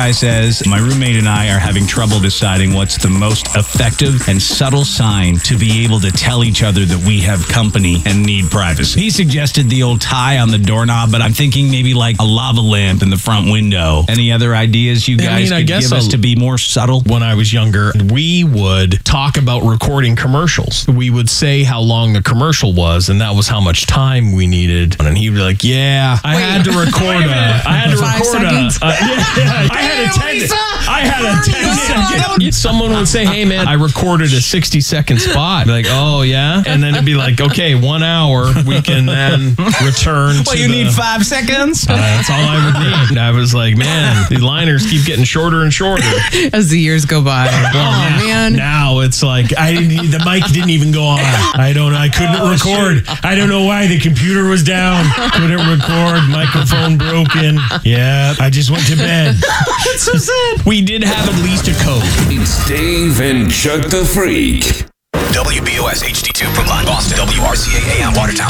Guy says, my roommate and I are having trouble deciding what's the most effective and subtle sign to be able to tell each other that we have company and need privacy. He suggested the old tie on the doorknob, but I'm thinking maybe like a lava lamp in the front window. Any other ideas you guys could give us to be more subtle? When I was younger, we would talk about recording commercials. We would say how long the commercial was, and that was how much time we needed. And he'd be like, yeah, I had to record I had a 10-second. Someone would say, hey, man, I recorded a 60-second spot. I'd be like, oh, yeah? And then it'd be like, okay, 1 hour, we can then return to you need 5 seconds? That's all I would need. And I was like, man, the liners keep getting shorter and shorter. As the years go by. Man. Now it's like, the mic didn't even go on. I couldn't record. Shit. I don't know why. The computer was down. Couldn't record. Microphone broken. Yeah, I just went to bed. That's so sad. We did have at least a code. It's Dave and Chuck the Freak. WBOS HD2 Brookline, Boston. WRCA AM Watertown.